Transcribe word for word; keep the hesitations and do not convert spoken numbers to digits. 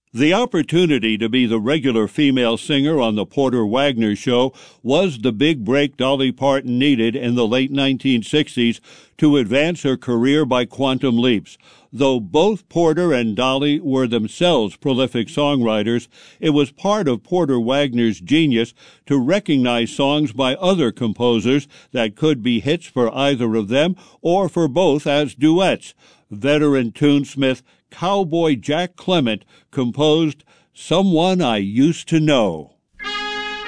The opportunity to be the regular female singer on the Porter Wagoner Show was the big break Dolly Parton needed in the late nineteen sixties to advance her career by quantum leaps. Though both Porter and Dolly were themselves prolific songwriters, it was part of Porter Wagoner's genius to recognize songs by other composers that could be hits for either of them or for both as duets. Veteran tunesmith Cowboy Jack Clement composed Someone I Used to Know.